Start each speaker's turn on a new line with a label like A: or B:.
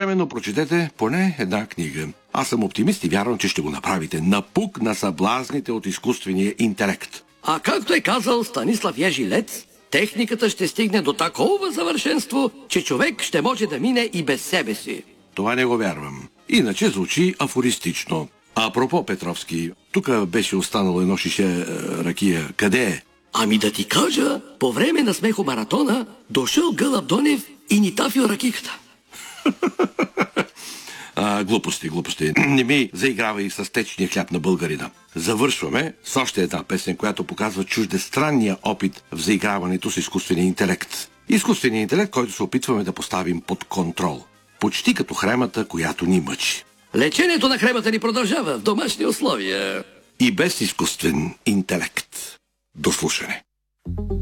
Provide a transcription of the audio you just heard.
A: Същевременно прочетете поне една книга. Аз съм оптимист и вярвам, че ще го направите. Напук на съблазните от изкуствения интелект.
B: А както е казал Станислав Ежелец, техниката ще стигне до такова съвършенство, че човек ще може да мине и без себе си.
A: Това не го вярвам. Иначе звучи афористично. Апропо, Петровски, тук беше останало едно шише ракия. Къде е?
B: Ами да ти кажа, по време на смехомаратона дошъл Гълъб Донев и ни тафил ракиката.
A: Глупости. Не ми заиграва и с течния хляб на българина. Завършваме с още една песен, която показва чуждестранния опит в заиграването с изкуствения интелект. Изкуственият интелект, който се опитваме да поставим под контрол. Почти като хремата, която ни мъчи.
B: Лечението на хремата ни продължава в домашни условия.
A: И без изкуствен интелект. До слушане.